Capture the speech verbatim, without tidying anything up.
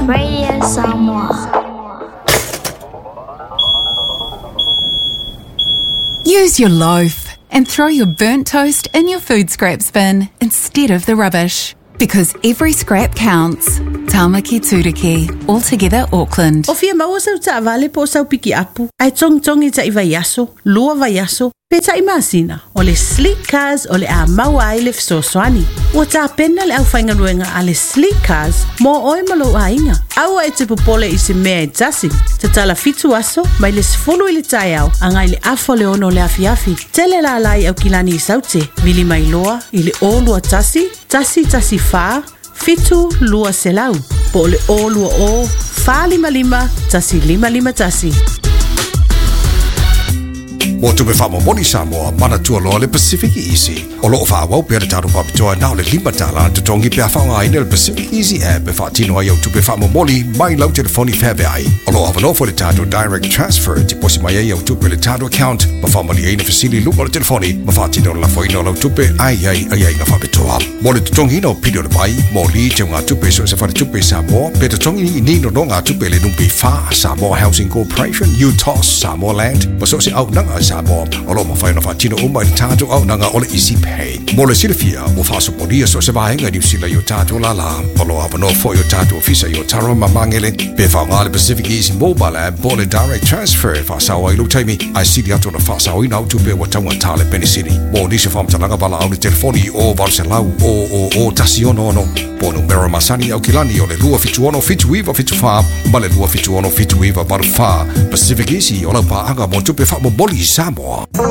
Radio Samoa. Use your loaf and throw your burnt toast in your food scraps bin instead of the rubbish. Because every scrap counts. Tāmaki Tūriki, altogether Auckland. O fia maua sau ta avale po sau piki apu. Ai tong tong i ta iwa yaso, lua va yaso. Pe ta imasina, o le sleek cars o le a maua ai le fisoswani. Ua ta pena le au whainga ruenga a le sleek cars, mo oi malo a inga. Aua e te popole i se mea e tasi. Te tala fitu aso, mai le sifulu i le tai au, angai le afo le ono le afi afi. Tele la lai au kilani i saute, mili mai loa, i le olua tasi, tasi tasi faa, fitu lua selau. Po le olua o, faa lima lima, tasi lima lima tasi. Mo tupe wha momoni Samoa, mana tua loa le Pacific Easy. O loo wha wau pēra tāru papitoa nao le lima tāla te tongi pēr whaunga ina le Pacific Easy app e wha tino ai au tupe wha momoni mai lau telefoni whebe ai. O loo awanofo le tātu direct transfer te posi mai ai au tupe le tātu account ma whamani eina fasili lupa le telefoni ma wha tino la whaino lau tupe ai ai ai ai na whapitoa. Mo le tongi ino pidio le bai, mo li te ngā tupe so se whare tupe Samoa, pe te tongi i nino no ngā tupe le numpi wha Samoa Housing Corporation, U T O S, Samoa Land, ma so se au nanga Samoa, o lo ma whaina wha tino uma i tātou au nanga o le Easy Pay. Mo le silafia, o wha soponia so se vahenga New Zealand i o tātou la la, o lo awano fo i o tātou ofisa i o taro mamangele, pe wha ngā le Pacific Easy Mobile app, bo le direct transfer, wha sawa i lo taimi, ai siri ato na wha sawa i nau tupe wa taunga tāle penisini. Mo nisi whamtalanga wala au le telefoni o Varselau, o o o tasi ono ono, po numero masani au kilani o le lua fitu ono fitu iwa fitu wha, ma le lua fitu ono fitu iwa baru wha, Pacific Easy o lau paanga mo tupe wha mo boli Samoa.